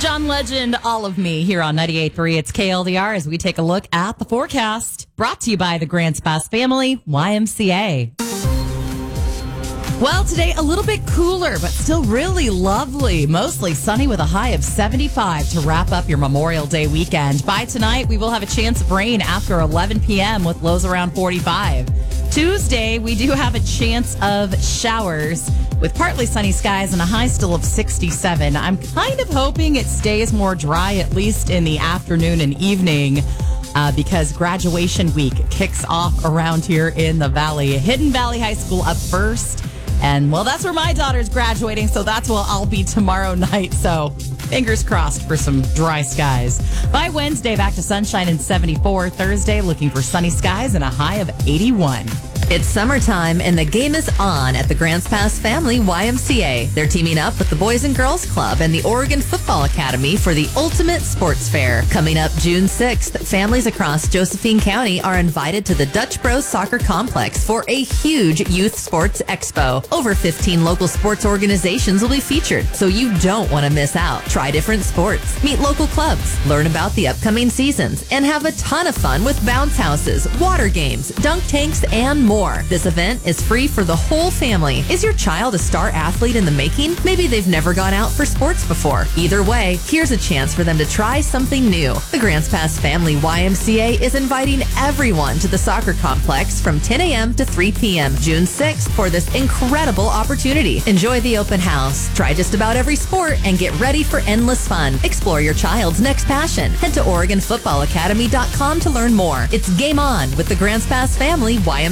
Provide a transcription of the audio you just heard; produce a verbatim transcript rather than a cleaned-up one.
John Legend, All of Me, here on ninety-eight point three. It's K L D R as we take a look at the forecast. Brought to you by the Grants Pass Family Y M C A. Well, today a little bit cooler, but still really lovely. Mostly sunny with a high of seventy-five to wrap up your Memorial Day weekend. By tonight, we will have a chance of rain after eleven p.m. with lows around forty-five. Tuesday, we do have a chance of showers with partly sunny skies and a high still of sixty-seven. I'm kind of hoping it stays more dry, at least in the afternoon and evening, uh, because graduation week kicks off around here in the Valley. Hidden Valley High School up first. And, well, that's where my daughter's graduating, so that's where I'll be tomorrow night. So fingers crossed for some dry skies. By Wednesday, back to sunshine and seventy-four. Thursday, looking for sunny skies and a high of eighty-one. It's summertime and the game is on at the Grants Pass Family Y M C A. They're teaming up with the Boys and Girls Club and the Oregon Football Academy for the Ultimate Sports Fair. Coming up June sixth, families across Josephine County are invited to the Dutch Bros Soccer Complex for a huge youth sports expo. Over fifteen local sports organizations will be featured, so you don't want to miss out. Try different sports, meet local clubs, learn about the upcoming seasons, and have a ton of fun with bounce houses, water games, dunk tanks, and more. This event is free for the whole family. Is your child a star athlete in the making? Maybe they've never gone out for sports before. Either way, here's a chance for them to try something new. The Grants Pass Family Y M C A is inviting everyone to the soccer complex from ten a.m. to three p.m. June sixth for this incredible opportunity. Enjoy the open house, try just about every sport, and get ready for endless fun. Explore your child's next passion. Head to Oregon Football Academy dot com to learn more. It's game on with the Grants Pass Family Y M C A.